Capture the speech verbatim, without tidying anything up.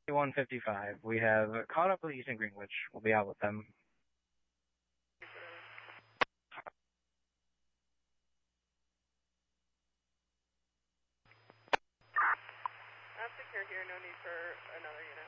one fifty-five. We have caught up with Eastern Greenwich. We'll be out with them. I'm secure here. No need for another unit.